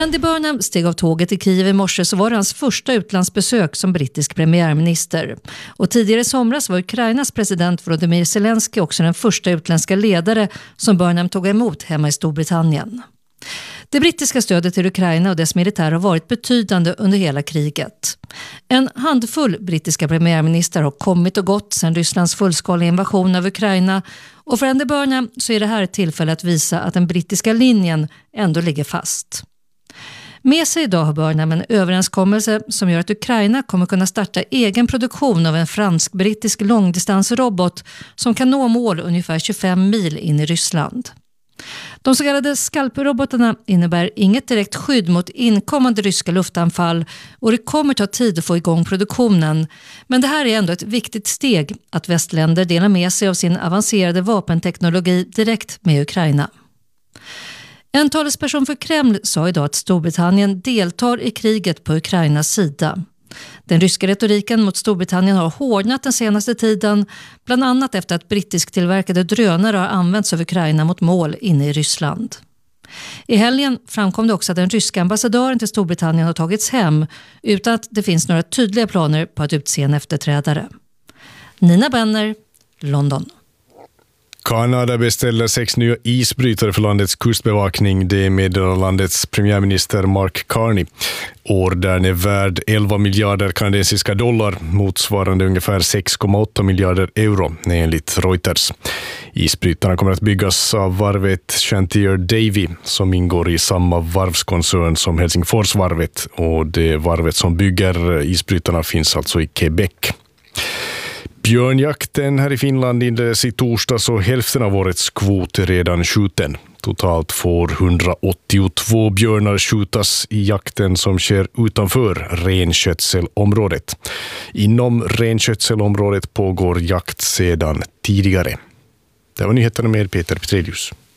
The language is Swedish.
Andy Burnham steg av tåget i Kiev i morse, så var det hans första utlandsbesök som brittisk premiärminister. Och tidigare i somras var Ukrainas president Volodymyr Zelensky också den första utländska ledare som Burnham tog emot hemma i Storbritannien. Det brittiska stödet till Ukraina och dess militär har varit betydande under hela kriget. En handfull brittiska premiärminister har kommit och gått sedan Rysslands fullskaliga invasion av Ukraina, och för Andy Burnham så är det här ett tillfälle att visa att den brittiska linjen ändå ligger fast. Med sig idag har Burnham en överenskommelse som gör att Ukraina kommer kunna starta egen produktion av en fransk-brittisk långdistansrobot som kan nå mål ungefär 25 mil in i Ryssland. De så kallade skalprobotarna innebär inget direkt skydd mot inkommande ryska luftanfall, och det kommer ta tid att få igång produktionen. Men det här är ändå ett viktigt steg att västländer delar med sig av sin avancerade vapenteknologi direkt med Ukraina. En talesperson för Kreml sa idag att Storbritannien deltar i kriget på Ukrainas sida. Den ryska retoriken mot Storbritannien har hårdnat den senaste tiden, bland annat efter att brittisk tillverkade drönare har använts av Ukraina mot mål inne i Ryssland. I helgen framkom det också att den ryska ambassadören till Storbritannien har tagits hem utan att det finns några tydliga planer på att utse en efterträdare. Nina Benner, London. Kanada beställer 6 nya isbrytare för landets kustbevakning. Det meddelar landets premiärminister Mark Carney. Ordern är värd 11 miljarder kanadensiska dollar, motsvarande ungefär 6,8 miljarder euro, enligt Reuters. Isbrytarna kommer att byggas av varvet Chantier Davy, som ingår i samma varvskoncern som Helsingforsvarvet, och det varvet som bygger isbrytarna finns alltså i Quebec. Björnjakten här i Finland inleddes i torsdags och hälften av årets kvot är redan skjuten. Totalt får 182 björnar skjutas i jakten som sker utanför renskötselområdet. Inom renskötselområdet pågår jakt sedan tidigare. Det var nyheterna med Peter Petrelius.